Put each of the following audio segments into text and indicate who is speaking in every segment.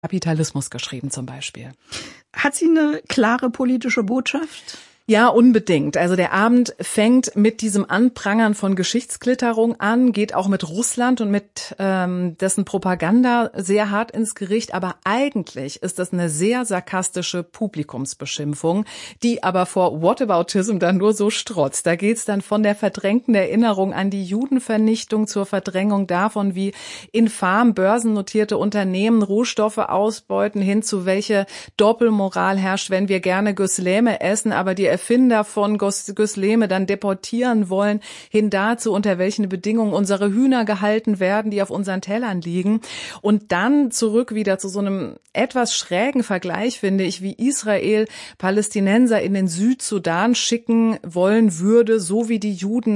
Speaker 1: Kapitalismus geschrieben zum Beispiel.
Speaker 2: Hat sie eine klare politische Botschaft?
Speaker 1: Ja, unbedingt. Also der Abend fängt mit diesem Anprangern von Geschichtsklitterung an, geht auch mit Russland und mit dessen Propaganda sehr hart ins Gericht. Aber eigentlich ist das eine sehr sarkastische Publikumsbeschimpfung, die aber vor Whataboutism dann nur so strotzt. Da geht's dann von der verdrängten Erinnerung an die Judenvernichtung zur Verdrängung davon, wie infam börsennotierte Unternehmen Rohstoffe ausbeuten, hin zu welche Doppelmoral herrscht, wenn wir gerne Güsleme essen, aber die Erfinder von Güsleme dann deportieren wollen, hin dazu, unter welchen Bedingungen unsere Hühner gehalten werden, die auf unseren Tellern liegen. Und dann zurück wieder zu so einem etwas schrägen Vergleich, finde ich, wie Israel Palästinenser in den Südsudan schicken wollen würde, so wie die Juden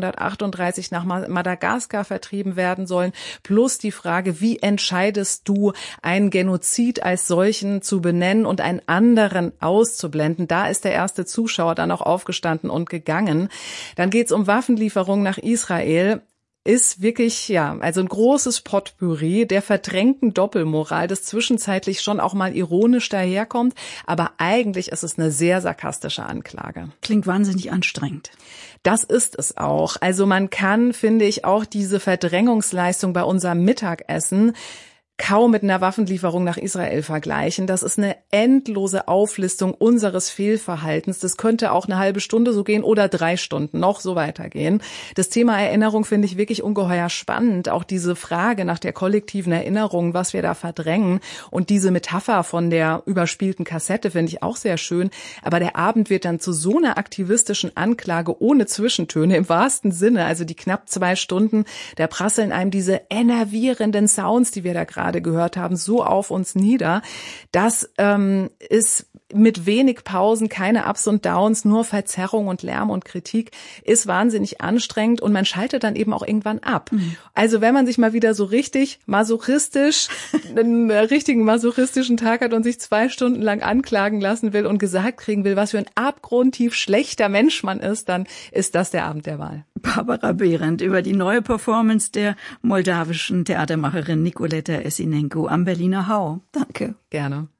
Speaker 1: 1938 nach Madagaskar vertrieben werden sollen. Plus die Frage, wie entscheidest du, einen Genozid als solchen zu benennen und einen anderen auszublenden? Da ist der erste Zuschauer dann auch aufgestanden und gegangen. Dann geht's um Waffenlieferungen nach Israel. Ist wirklich, also ein großes Potpourri der verdrängten Doppelmoral, das zwischenzeitlich schon auch mal ironisch daherkommt, aber eigentlich ist es eine sehr sarkastische Anklage.
Speaker 2: Klingt wahnsinnig anstrengend.
Speaker 1: Das ist es auch. Also man kann, finde ich, auch diese Verdrängungsleistung bei unserem Mittagessen kaum mit einer Waffenlieferung nach Israel vergleichen. Das ist eine endlose Auflistung unseres Fehlverhaltens. Das könnte auch eine halbe Stunde so gehen oder 3 Stunden noch so weitergehen. Das Thema Erinnerung finde ich wirklich ungeheuer spannend. Auch diese Frage nach der kollektiven Erinnerung, was wir da verdrängen. Und diese Metapher von der überspielten Kassette finde ich auch sehr schön. Aber der Abend wird dann zu so einer aktivistischen Anklage ohne Zwischentöne im wahrsten Sinne. Also die knapp 2 Stunden, da prasseln einem diese enervierenden Sounds, die wir da gerade gehört haben, so auf uns nieder. Das ist mit wenig Pausen, keine Ups und Downs, nur Verzerrung und Lärm und Kritik, ist wahnsinnig anstrengend und man schaltet dann eben auch irgendwann ab. Also wenn man sich mal wieder so richtig masochistisch, einen richtigen masochistischen Tag hat und sich 2 Stunden lang anklagen lassen will und gesagt kriegen will, was für ein abgrundtief schlechter Mensch man ist, dann ist das der Abend der Wahl.
Speaker 2: Barbara Behrendt über die neue Performance der moldawischen Theatermacherin Nicoleta Essinenko am Berliner Hau. Danke.
Speaker 1: Gerne.